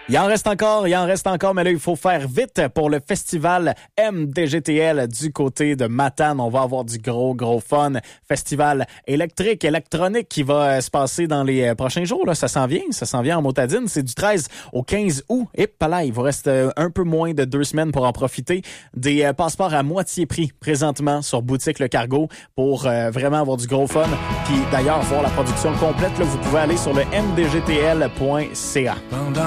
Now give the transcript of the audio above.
Il en reste encore, mais là, il faut faire vite pour le festival MDGTL du côté de Matane. On va avoir du gros fun. Festival électronique qui va se passer dans les prochains jours. Là, ça s'en vient en motadine. C'est du 13 au 15 août. Et là, il vous reste un peu moins de 2 semaines pour en profiter. Des passeports à moitié prix présentement sur Boutique Le Cargo pour vraiment avoir du gros fun. Puis d'ailleurs, voir la production complète, là, vous pouvez aller sur le mdgtl.ca.